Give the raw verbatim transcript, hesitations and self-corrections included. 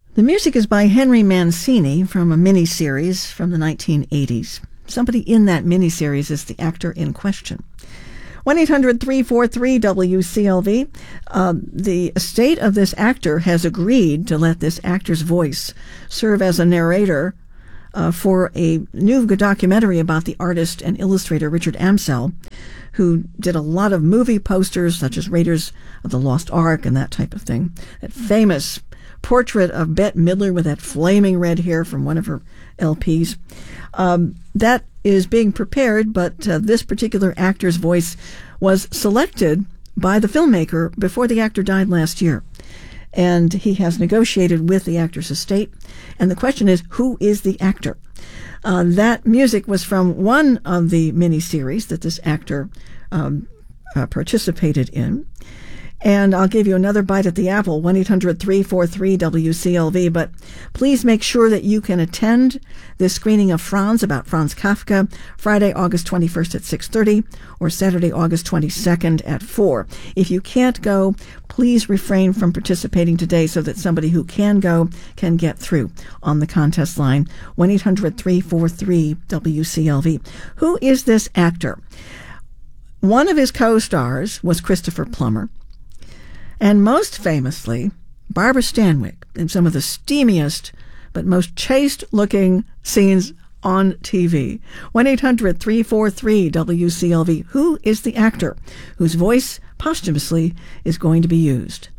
The music is by Henry Mancini from a miniseries from the nineteen eighties. Somebody in that miniseries is the actor in question. one eight hundred three four three W C L V. Uh, the estate of this actor has agreed to let this actor's voice serve as a narrator uh, for a new documentary about the artist and illustrator Richard Amsel, who did a lot of movie posters such as Raiders of the Lost Ark and that type of thing. That famous portrait of Bette Midler with that flaming red hair from one of her L Ps. Um, that is being prepared, but uh, this particular actor's voice was selected by the filmmaker before the actor died last year. And he has negotiated with the actor's estate. And the question is, who is the actor? Uh, that music was from one of the miniseries that this actor um, uh, participated in. And I'll give you another bite at the apple, one eight hundred three four three W C L V. But please make sure that you can attend this screening of Franz, about Franz Kafka, Friday, August twenty-first at six thirty, or Saturday, August twenty-second at four. If you can't go, please refrain from participating today so that somebody who can go can get through on the contest line, one eight hundred three four three W C L V. Who is this actor? One of his co-stars was Christopher Plummer. And most famously, Barbara Stanwyck in some of the steamiest but most chaste-looking scenes on T V. one eight hundred three four three W C L V. Who is the actor whose voice posthumously is going to be used?